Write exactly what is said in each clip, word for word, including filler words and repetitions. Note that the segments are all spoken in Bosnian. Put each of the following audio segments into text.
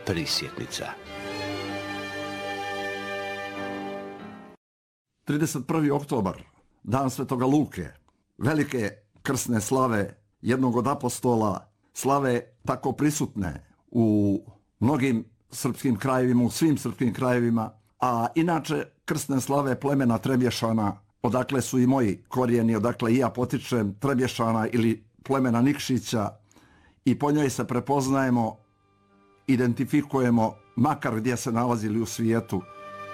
prisjetnica. trideset prvi oktobar, dan Svetoga Luke, velike krsne slave jednog od apostola, slave tako prisutne u mnogim srpskim krajevima, u svim srpskim krajevima, a inače krsne slave plemena Trebješana, odakle su i moji korijeni, odakle i ja potičem, Trebješana ili plemena Nikšića, i po njoj se prepoznajemo, identifikujemo, makar gdje se nalazili u svijetu.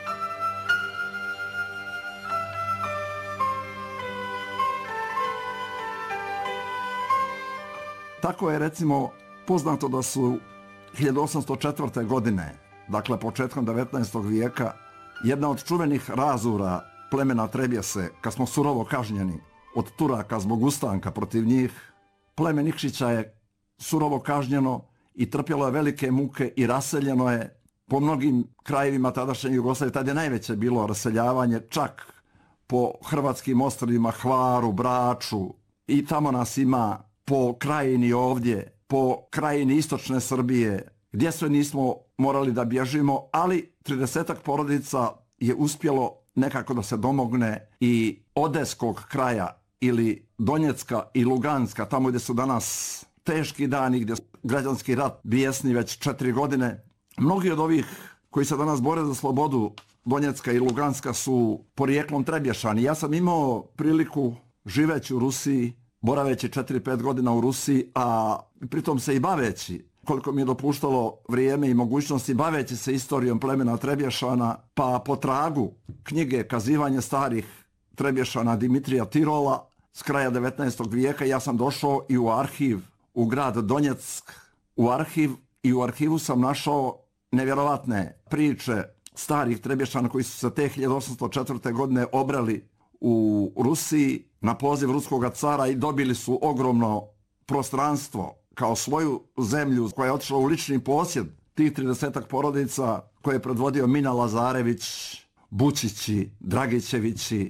Tako je recimo poznato da su hiljadu osamsto četvrte. godine, dakle početkom devetnaestog vijeka, jedna od čuvenih razura plemena Trebjese, kad smo surovo kažnjeni od Turaka zbog ustanka protiv njih, pleme Nikšića je surovo kažnjeno i trpjelo je velike muke i raseljeno je po mnogim krajevima tadašnje Jugoslavije. Tad je najveće bilo raseljavanje, čak po hrvatskim ostrvima, Hvaru, Braču, i tamo nas ima po krajini ovdje, po krajini istočne Srbije, gdje sve nismo morali da bježimo, ali tridesetak porodica je uspjelo nekako da se domogne i Odeskog kraja ili Donjecka i Luganska, tamo gdje su danas teški dani, gdje građanski rat bijesni već četiri godine. Mnogi od ovih koji se danas bore za slobodu Donjecka i Luganska su porijeklom Trebješani. Ja sam imao priliku živeći u Rusiji, boraveći četiri pet godina u Rusiji, a pritom se i baveći, koliko mi je dopuštalo vrijeme i mogućnosti, baveći se istorijom plemena Trebješana, pa po tragu knjige Kazivanje starih Trebješana Dimitrija Tirola s kraja devetnaestog vijeka, ja sam došao i u arhiv u grad Donjeck, u arhiv, i u arhivu sam našao nevjerovatne priče starih Trebješana koji su se te hiljadu osamsto četvrte. godine obrali u Rusiji na poziv ruskog cara i dobili su ogromno prostranstvo kao svoju zemlju koja je otišla u lični posjed tih tridesetak porodica koje je predvodio Mina Lazarević, Bučići, Dragićevići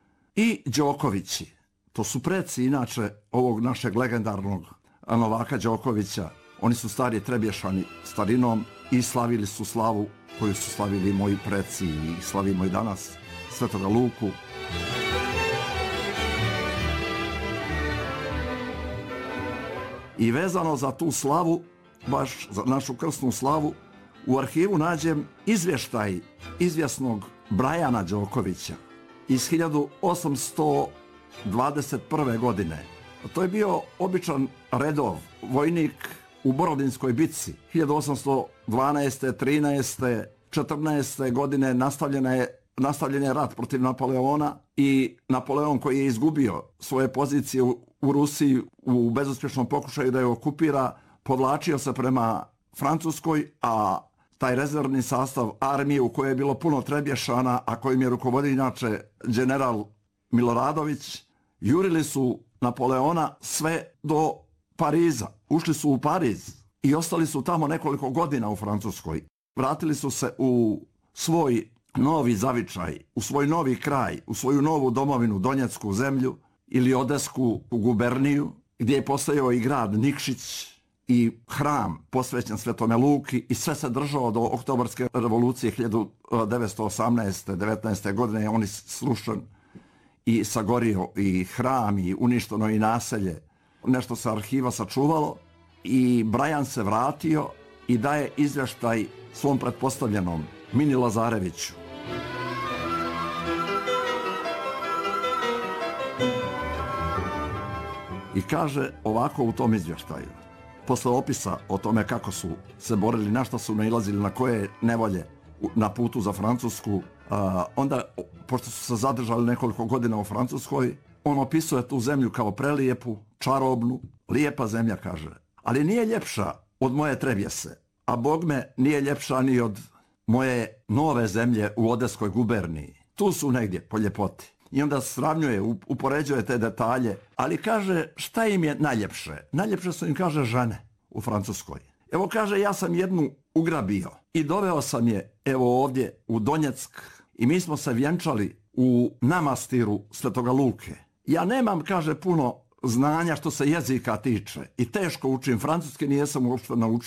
i Đokovići. To su preci inače ovog našeg legendarnog Novaka Đokovića. Oni su stari Trebješani starinom i slavili su slavu koju su slavili moji preci i slavimo i danas, Svetoga Luku. I vezano za tu slavu, baš za našu krsnu slavu, u arhivu nađem izvještaj izvjesnog Brajana Đokovića iz hiljadu osamsto dvadeset prve. godine. To je bio običan redov, vojnik u Borodinskoj bitci. hiljadu osamsto dvanaeste, trinaeste, četrnaeste. godine nastavljena je nastavljen je rat protiv Napoleona i Napoleon, koji je izgubio svoje pozicije u, u Rusiji u bezuspješnom pokušaju da je okupira, povlačio se prema Francuskoj, a taj rezervni sastav armije u kojoj je bilo puno Trebješana, a kojim je rukovodio inače general Miloradović, jurili su Napoleona sve do Pariza. Ušli su u Pariz i ostali su tamo nekoliko godina u Francuskoj. Vratili su se u svoj novi zavičaj, u svoj novi kraj, u svoju novu domovinu, Donjecku zemlju ili Odesku guberniju, gdje je postojao i grad Nikšić i hram posvećen Svetome Luki, i sve se držao do Oktobarske revolucije hiljadu devetsto osamnaeste. devetnaeste. godine je on srušen i sagorio i hram i uništeno i naselje. Nešto se arhiva sačuvalo i Brajan se vratio i daje izvještaj svom pretpostavljenom Mini Lazareviću. I kaže ovako u tom izvještaju, posle opisa o tome kako su se borili, na što su nailazili, na koje nevolje na putu za Francusku, a, onda, pošto su se zadržali nekoliko godina u Francuskoj, on opisuje tu zemlju kao prelijepu, čarobnu, lijepa zemlja, kaže, ali nije ljepša od moje Trebjese, a bogme nije ljepša ni od moje nove zemlje u Odeskoj guberniji. Tu su negdje po ljepoti. I onda sravnjuje, upoređuje te detalje, ali kaže šta im je najljepše. Najljepše su im, kaže, žene u Francuskoj. Evo, kaže, ja sam jednu ugrabio i doveo sam je evo ovdje u Donjeck i mi smo se vjenčali u namastiru Svetoga Luke. Ja nemam, kaže, puno znanja što se jezika tiče i teško učim francuski, nijesam uopšte naučio